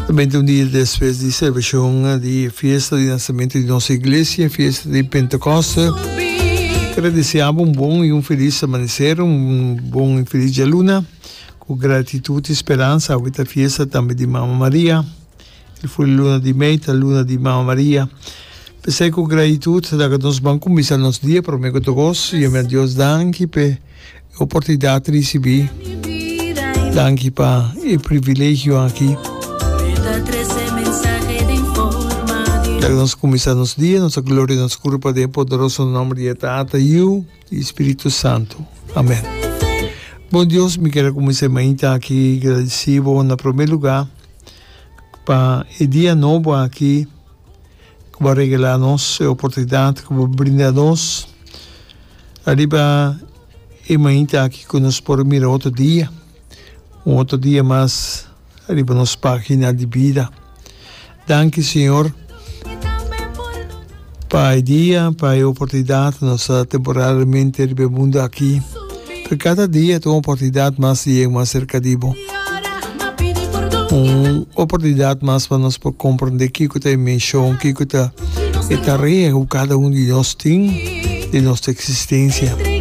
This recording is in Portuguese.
Também tem um dia depois de celebração de festa de nascimento de nossa igreja, festa de Pentecostes. Agradecemos um bom e um feliz amanhecer, um bom e feliz dia luna, com gratitude e esperança a esta festa também de Mamma Maria. Ele foi luna de meta, luna de Mamma Maria. Pensei com gratitude da que nós vamos começar nosso dia, para mim que eu gosto, e a Deus danke per oportunidade de receber, danke para o privilégio aqui. Da que nós começar nosso dia, nossa glória e nossa culpa de poderoso nome de Tata e o Espírito Santo. Amém. Bom Deus, me quero começar amanhã aqui agradecido no primeiro lugar para o dia novo aqui que vai regalar-nos a oportunidade que vai brindar-nos arriba e amanhã aqui que nos por mirar outro dia mais arriba nos página de vida. Danke, Senhor, para o dia, para a oportunidade, nossa temporariamente no mundo aqui. Por cada dia tem uma oportunidade mais de ir mais cerca de você. Uma oportunidade mais para nós compreender que é a missão, que é a tarefa que cada um de nós tem de nossa existência.